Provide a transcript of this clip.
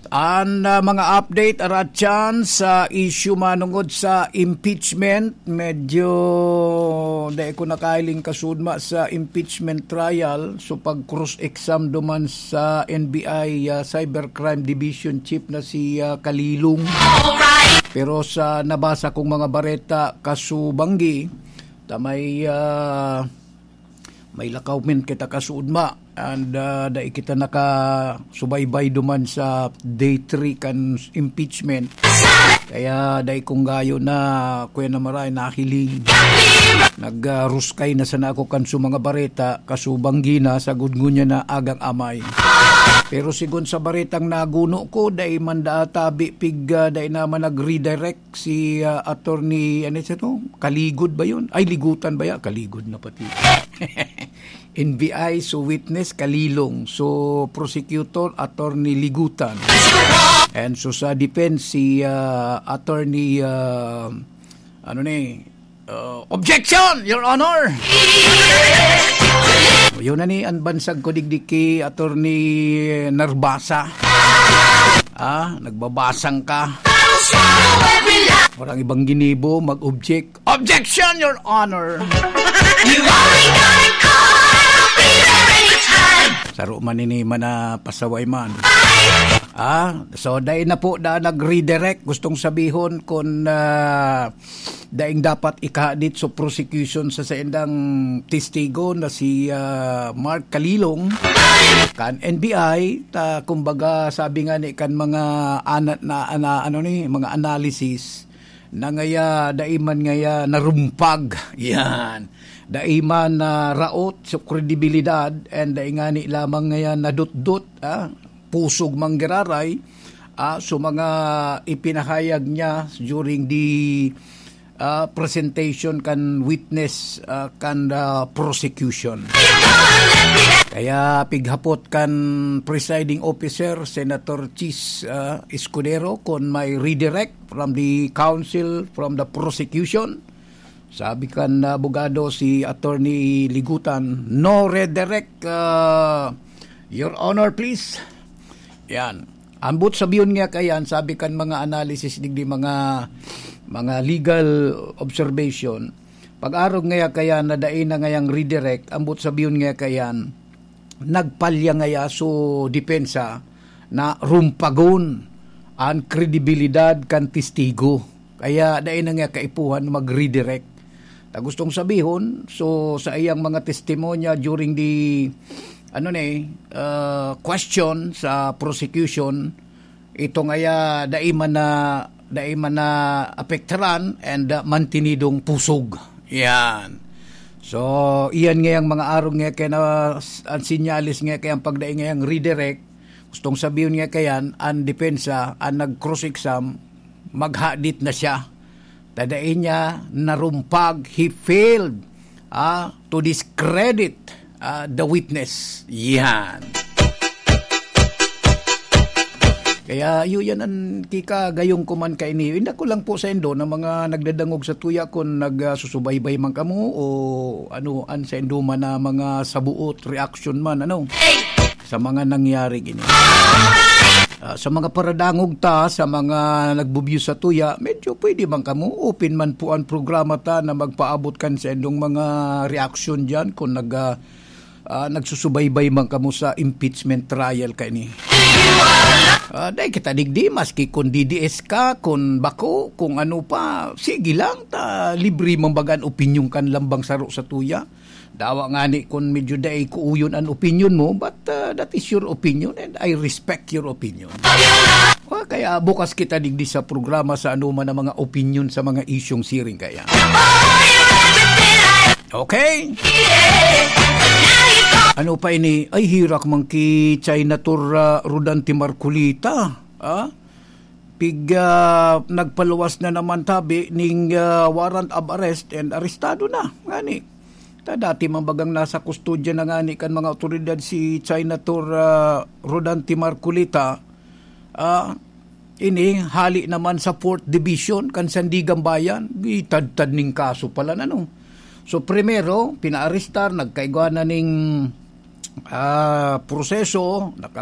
Ang mga update arat dyan sa issue manungod sa impeachment, medyo dahil ko nakailing kasudma sa impeachment trial. So pag cross-exam duman sa NBI Cybercrime Division Chief na si Kalilong. Pero sa nabasa kong mga bareta kasubanggi, may lakawmen kita kasudma. And dahil kita nakasubaybay duman sa day 3 kan impeachment. Kaya dahil kong gayo na kuya na maray nakiling. Nagruskay na sana ako kan su mga bareta kasubanggi na sa gudgunya na agang amay. Pero sigon sa baretang naguno ko dahil mandatabi pig dahil naman nag-redirect si attorney Kaligod ba yun? Ay ligutan ba ya? Kaligod na pati. NBI, so witness Kalilong, so prosecutor attorney Ligutan, and so sa defense si attorney objection, Your Honor. Yun na ni ang bansag ko digdiki attorney Narbasa. Nagbabasang ka. Parang ibang ginibo mag-object. Objection, Your Honor. You only gotta call. Saro man ini mana pasaway man. So dahil na po nag-redirect, gustong sabihon kung daing dapat ikahadit so prosecution sa endang testigo na si Mark Kalilong kan NBI kumbaga sabi nga ni kan mga mga analysis na ngaya daiman ngaya narumpag yan. Daiman na raot sa kredibilidad and daingani lamang ngayon nadut-dut pusog manggiraray so mga ipinahayag niya during the presentation kan witness kan prosecution. Kaya pighapot kan presiding officer Senator Chis Escudero kon may redirect from the counsel from the prosecution. Sabi kan abogado si attorney Ligutan, no redirect, Your Honor, please. Yan. Ambot sabiyon nga kayan, sabi kan mga analysis digdi mga legal observation. Pag-arog nga kayan na dain na ngayang redirect, ambot sabiyon nga kayan, nagpalya ngaya so depensa na rumpagon ang kredibilidad kan testigo. Kaya dain na nga kaipuhan mag-redirect. Gustong sabihon, so sa iyang mga testimonya during the question sa prosecution, ito ngaya daiman na apektaran and mantinidong pusog. Yan. So iyan ngayang mga arong nga kaya na ang sinyalis nga kaya ang pagdaing ngayang redirect, gustong sabihin nga kayan ang depensa ang nag-cross-exam maghadit na siya. Tadain niya narumpag, he failed to discredit the witness. Yan. Kaya yun ang kika gayong kuman kay ni. Hindi ko lang po sa endo na mga nagdadangog sa tuya kung nagsusubaybay man kamo o an sa endo man na mga sabuot, reaction man, sa mga nangyari gini. Sa mga paradangog ta, sa mga nagbubyo sa tuya, medyo pwede man kamo, open man po ang programa ta na magpaabot kan sa endong mga reaction dyan kung nagsusubaybay man kamo sa impeachment trial kay ni. Dahil kita digdi, maski kung DDS ka, kung bako, kung ano pa, sige lang, libre mambagan opinion kan lambang saro sa tuya. Dawa nga ni kung medyo dahi kuuyon ang opinion mo, but that is your opinion and I respect your opinion. Kaya bukas kita digdi sa programa sa anuman na mga opinion sa mga isyong siring kaya. Okay? Ano pa ini? Ay hirak man ki Senator Rodante Marcolita. Nagpaluwas na naman tabi ning warrant of arrest and arestado na. Ngani. Dati mambagang nasa kustudya na nga ni kan mga otoridad si Senator Rodante Marcolita. Ini hali naman sa 4th Division kan Sandigan Bayan. Itad-tad ning kaso pala na So primero, pinaarestar, nagkaigwa na ning proseso,